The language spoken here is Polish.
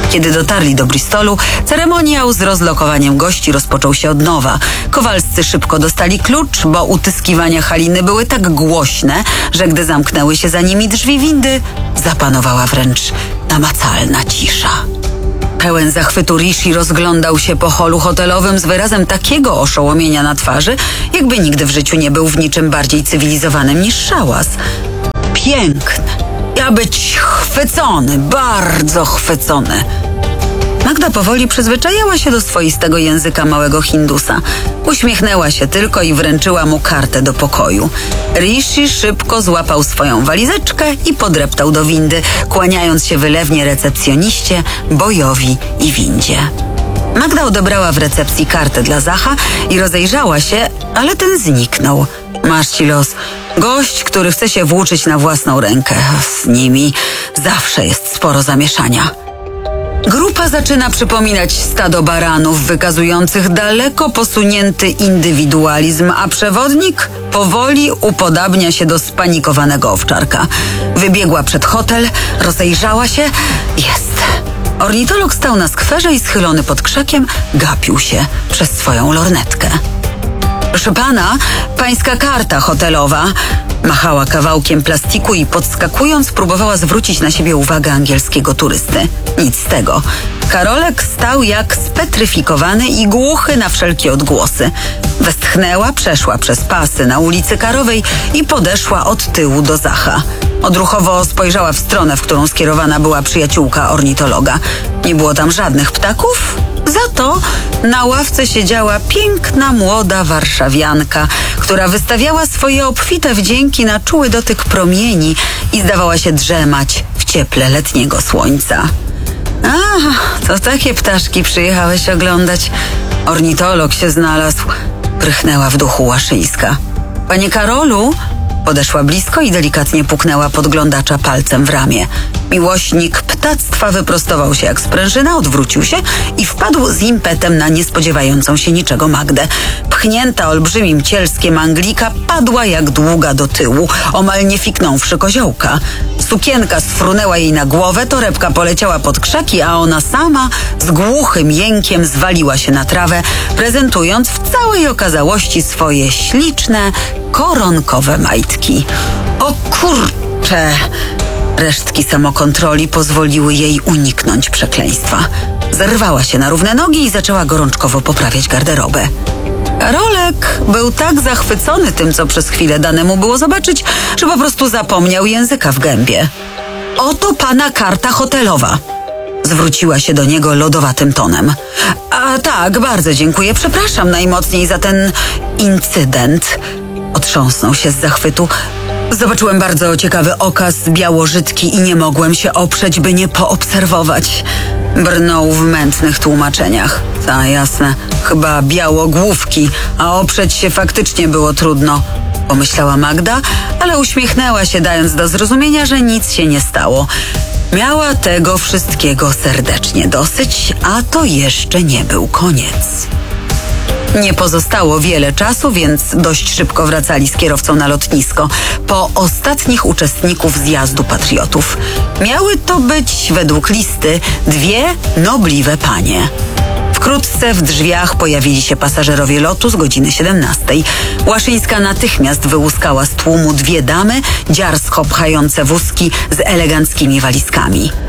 Kiedy dotarli do Bristolu, ceremoniał z rozlokowaniem gości rozpoczął się od nowa. Kowalscy szybko dostali klucz, bo utyskiwania Haliny były tak głośne, że gdy zamknęły się za nimi drzwi windy, zapanowała wręcz namacalna cisza. Pełen zachwytu Rishi rozglądał się po holu hotelowym z wyrazem takiego oszołomienia na twarzy, jakby nigdy w życiu nie był w niczym bardziej cywilizowanym niż szałas. Piękne. Ja być chwycony, bardzo chwycony. Magda powoli przyzwyczajała się do swoistego języka małego Hindusa. Uśmiechnęła się tylko i wręczyła mu kartę do pokoju. Rishi szybko złapał swoją walizeczkę i podreptał do windy, kłaniając się wylewnie recepcjoniście, Bojowi i windzie. Magda odebrała w recepcji kartę dla Zacha i rozejrzała się, ale ten zniknął. Masz ci los. Gość, który chce się włóczyć na własną rękę. Z nimi zawsze jest sporo zamieszania. Grupa zaczyna przypominać stado baranów wykazujących daleko posunięty indywidualizm, a przewodnik powoli upodabnia się do spanikowanego owczarka. Wybiegła przed hotel, rozejrzała się. Jest. Ornitolog stał na skwerze i schylony pod krzakiem gapił się przez swoją lornetkę. Proszę pana, pańska karta hotelowa. Machała kawałkiem plastiku i podskakując próbowała zwrócić na siebie uwagę angielskiego turysty. Nic z tego. Karolek stał jak spetryfikowany i głuchy na wszelkie odgłosy. Westchnęła, przeszła przez pasy na ulicy Karowej i podeszła od tyłu do Zacha. Odruchowo spojrzała w stronę, w którą skierowana była przyjaciółka ornitologa. Nie było tam żadnych ptaków, za to na ławce siedziała piękna młoda warszawianka, która wystawiała swoje obfite wdzięki na czuły dotyk promieni i zdawała się drzemać w cieple letniego słońca. A, to takie ptaszki przyjechałeś oglądać. Ornitolog się znalazł. Prychnęła w duchu Łaszyńska. Panie Karolu? Podeszła blisko i delikatnie puknęła podglądacza palcem w ramię. Miłośnik ptactwa wyprostował się jak sprężyna, odwrócił się i wpadł z impetem na niespodziewającą się niczego Magdę. Pchnięta olbrzymim cielskiem Anglika padła jak długa do tyłu, omal nie fiknąwszy koziołka. Sukienka sfrunęła jej na głowę, torebka poleciała pod krzaki, a ona sama z głuchym jękiem zwaliła się na trawę, prezentując w całej okazałości swoje śliczne, koronkowe majtki. O kurcze! Resztki samokontroli pozwoliły jej uniknąć przekleństwa. Zerwała się na równe nogi i zaczęła gorączkowo poprawiać garderobę. Karolek był tak zachwycony tym, co przez chwilę dane mu było zobaczyć, że po prostu zapomniał języka w gębie. Oto pana karta hotelowa. Zwróciła się do niego lodowatym tonem. A tak, bardzo dziękuję. Przepraszam najmocniej za ten incydent. Otrząsnął się z zachwytu. Zobaczyłem bardzo ciekawy okaz białożytki i nie mogłem się oprzeć, by nie poobserwować. Brnął w mętnych tłumaczeniach. Ta, jasne, chyba białogłówki, a oprzeć się faktycznie było trudno, pomyślała Magda, ale uśmiechnęła się, dając do zrozumienia, że nic się nie stało. Miała tego wszystkiego serdecznie dosyć, a to jeszcze nie był koniec. Nie pozostało wiele czasu, więc dość szybko wracali z kierowcą na lotnisko po ostatnich uczestników zjazdu patriotów. Miały to być, według listy, 2 nobliwe panie. Wkrótce w drzwiach pojawili się pasażerowie lotu z godziny 17. Łaszyńska natychmiast wyłuskała z tłumu 2 damy, dziarsko pchające wózki z eleganckimi walizkami.